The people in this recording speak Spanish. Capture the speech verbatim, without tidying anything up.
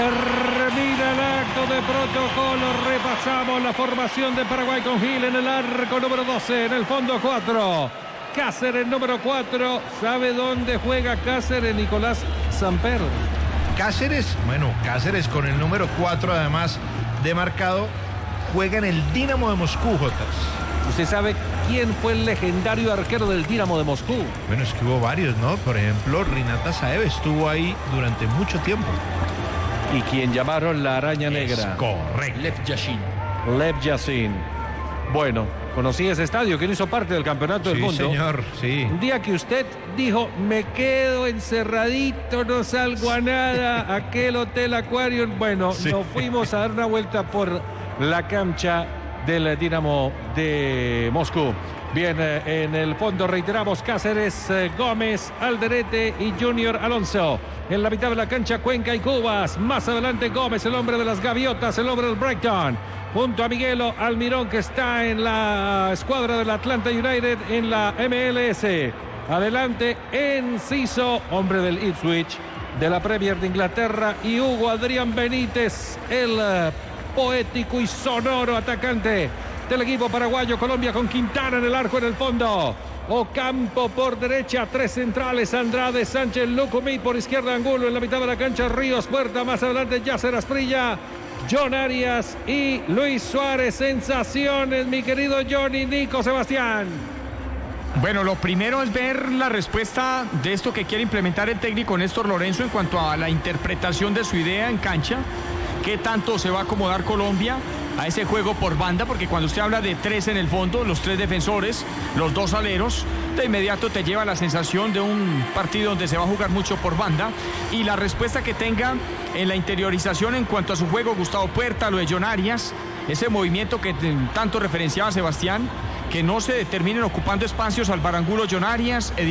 Termina el acto de protocolo. Repasamos la formación de Paraguay con Gil en el arco número doce. En el fondo cuatro. Cáceres número cuatro. ¿Sabe dónde juega Cáceres, Nicolás Samper? Cáceres, bueno, Cáceres con el número cuatro además de marcado, juega en el Dinamo de Moscú, Jotas. ¿Usted sabe quién fue el legendario arquero del Dinamo de Moscú? Bueno, es que hubo varios, ¿no? Por ejemplo, Rinat Asaev estuvo ahí durante mucho tiempo. Y quien llamaron la araña negra. Es correcto. Lev Yashin. Lev Yashin. Bueno, conocí ese estadio, que no hizo parte del campeonato del Sí, mundo. señor, sí. Un día que usted dijo, me quedo encerradito, no salgo a nada, aquel hotel Aquarium. Bueno, Sí. nos fuimos a dar una vuelta por la cancha del Dinamo de Moscú. Bien, eh, en el fondo reiteramos Cáceres, eh, Gómez, Alderete y Junior Alonso. En la mitad de la cancha Cuenca y Cubas. Más adelante Gómez, el hombre de las gaviotas, el hombre del Brighton. Junto a Miguelo Almirón, que está en la escuadra del Atlanta United en la M L S. Adelante Enciso, hombre del Ipswich, de la Premier de Inglaterra. Y Hugo Adrián Benítez, el uh, poético y sonoro atacante del equipo paraguayo. Colombia con Quintana en el arco en el fondo. Ocampo por derecha, tres centrales, Andrade, Sánchez, Lucumí por izquierda, Angulo en la mitad de la cancha, Ríos, Puerta, más adelante Yasser Asprilla, John Arias y Luis Suárez. Sensaciones, mi querido Johnny, Nico, Sebastián. Bueno, lo primero es ver la respuesta de esto que quiere implementar el técnico Néstor Lorenzo en cuanto a la interpretación de su idea en cancha. ¿Qué tanto se va a acomodar Colombia a ese juego por banda? Porque cuando usted habla de tres en el fondo, los tres defensores, los dos aleros, de inmediato te lleva la sensación de un partido donde se va a jugar mucho por banda. Y la respuesta que tenga en la interiorización en cuanto a su juego, Gustavo Puerta, lo de John Arias, ese movimiento que tanto referenciaba Sebastián, que no se terminen ocupando espacios al Barangulo, John Arias,